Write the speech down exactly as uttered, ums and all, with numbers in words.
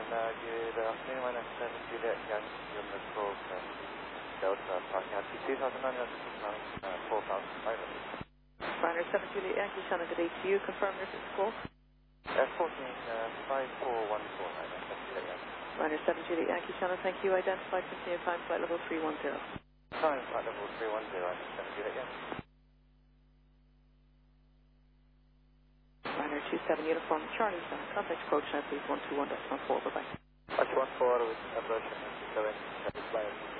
uh, good afternoon. My name is seven Juliet Yankee. You're on the call from Delta Parking out to two thousand nine hundred fifty-nine, uh, four thousand five hundred. Liner seven Juliet Yankee, Shannon, good day to you. Confirm your call. Uh, fourteen, uh, five four one four nine, seven Juliet Yankee. Liner seven Juliet Yankee, Shannon, thank you. Identified, continue time, flight level three one zero. Time, flight level three one zero, seven Juliet Yankee. Liner two seven Uniform, Charlie, Shannon, contact approach now, please, one two one point one four, bye-bye. one two one four with aversion, going, flight.